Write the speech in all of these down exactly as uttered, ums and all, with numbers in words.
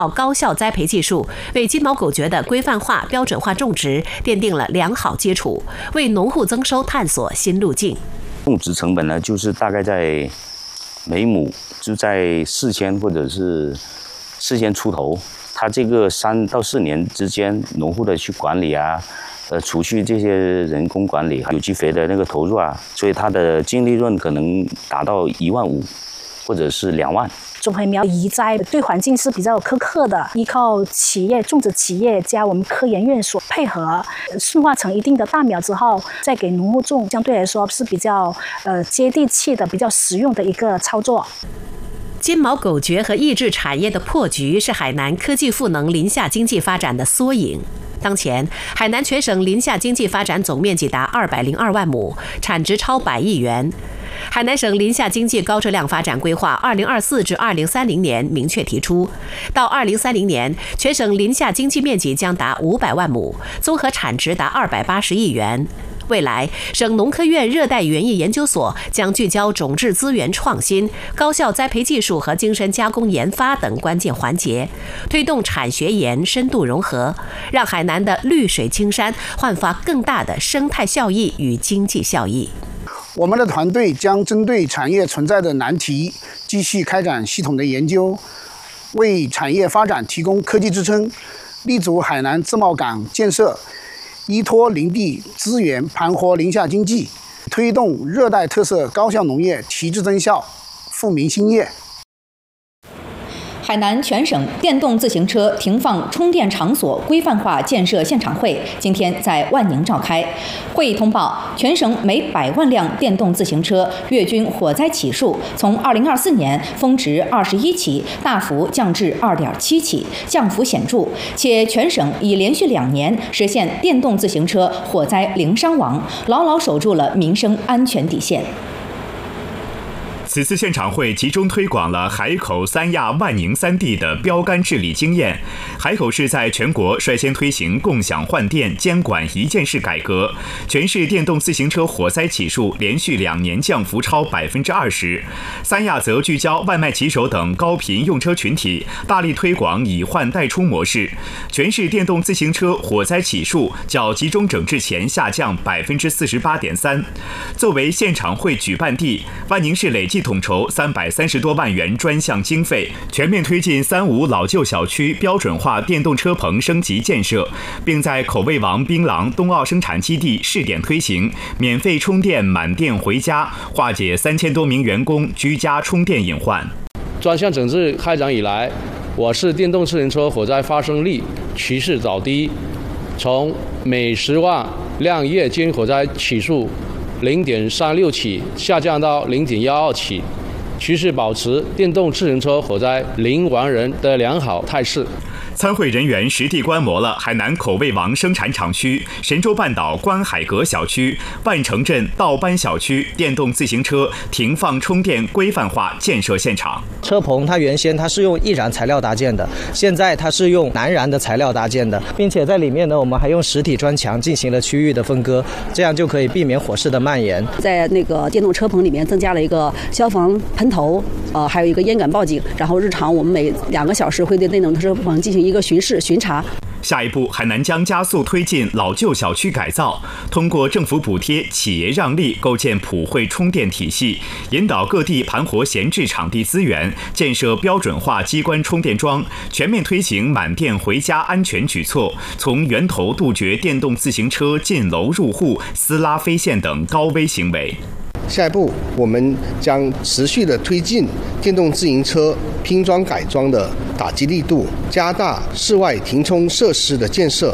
高效栽培技术，为金毛狗蕨的规范化、标准化种植奠定了良好基础，为农户增收探索新路径。 种植成本呢，就是大概在每亩就在四千或者是四千出头。它这个三到四年之间，农户的去管理啊，呃，除去这些人工管理、有机肥的那个投入啊，所以它的净利润可能达到一万五，或者是两万。 种黑苗移栽对环境是比较苛刻的，依靠企业种植企业加我们科研院所配合，驯化成一定的大苗之后，再给农户种，相对来说是比较呃接地气的、比较实用的一个操作。 金毛狗蕨和益智产业的破局是海南科技赋能林下经济发展的缩影。当前，海南全省林下经济发展总面积达二百零二万亩，产值超百亿元。海南省林下经济高质量发展规划二零二四至二零三零年明确提出，到二零三零年，全省林下经济面积将达五百万亩，综合产值达二百八十亿元。未来，省农科院热带园艺研究所将聚焦种质资源创新、高效栽培技术和精深加工研发等关键环节，推动产学研深度融合，让海南的绿水青山焕发更大的生态效益与经济效益。 我们的团队将针对产业存在的难题，继续开展系统的研究，为产业发展提供科技支撑，立足海南自贸港建设，依托林地资源盘活林下经济，推动热带特色高效农业提质增效，富民兴业。 海南全省电动自行车停放充电场所规范化建设现场会今天在万宁召开。会议通报，全省每百万辆电动自行车月均火灾起数从二零二四年峰值二十一起大幅降至二点七起，降幅显著，且全省已连续两年实现电动自行车火灾零伤亡，牢牢守住了民生安全底线。 此次现场会集中推广了海口、三亚、万宁三地的标杆治理经验。海口市在全国率先推行共享换电监管一件事改革，全市电动自行车火灾起数连续两年降幅超百分之二十。三亚则聚焦外卖骑手等高频用车群体，大力推广以换代出模式，全市电动自行车火灾起数较集中整治前下降百分之四十八点三。作为现场会举办地，万宁市累计统筹三百三十多万元专项经费，全面推进三无老旧小区标准化电动车棚升级建设，并在口味王槟榔冬奥生产基地试点推行免费充电满电回家，化解三千多名员工居家充电隐患。 专项整治开展以来，我市电动自行车火灾发生率趋势走低，从每十万辆月均火灾起数零点三六起下降到零点幺二起，趋势保持电动自行车火灾零亡人的良好态势。 参会人员实地观摩了海南口味王生产厂区、神州半岛观海阁小区、万城镇道班小区电动自行车停放充电规范化建设现场。 车棚它原先它是用易燃材料搭建的，现在它是用难燃的材料搭建的，并且在里面呢，我们还用实体砖墙进行了区域的分割，这样就可以避免火势的蔓延。 在那个电动车棚里面增加了一个消防喷头，呃，还有一个烟感报警，然后日常我们每两个小时会对电动车棚进行一个巡视巡查。 下一步，海南将加速推进老旧小区改造，通过政府补贴、企业让利，构建普惠充电体系，引导各地盘活闲置场地资源，建设标准化机关充电桩，全面推行满电回家安全举措，从源头杜绝电动自行车进楼入户、撕拉飞线等高危行为。 下一步，我们将持续的推进电动自行车拼装改装的打击力度，加大室外停充设施的建设。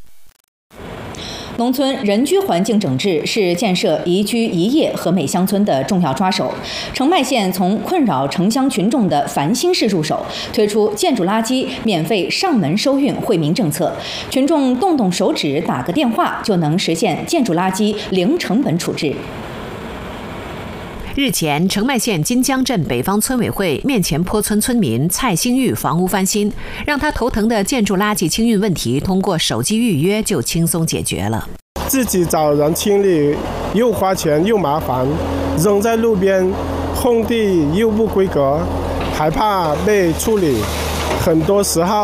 农村人居环境整治是建设宜居宜业和美乡村的重要抓手。澄迈县从困扰城乡群众的烦心事入手，推出建筑垃圾免费上门收运惠民政策，群众动动手指打个电话就能实现建筑垃圾零成本处置。 日前，澄迈县金江镇北方村委会面前坡村村民蔡兴玉房屋翻新，让他头疼的建筑垃圾清运问题通过手机预约就轻松解决了。 自己找人清理又花钱又麻烦，扔在路边，空地又不规格，还怕被处理，很多时候